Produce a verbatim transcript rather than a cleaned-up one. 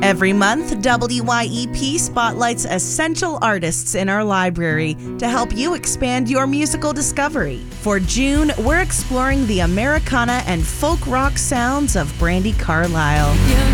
Every month, W Y E P spotlights essential artists in our library to help you expand your musical discovery. For June, we're exploring the Americana and folk rock sounds of Brandi Carlile. You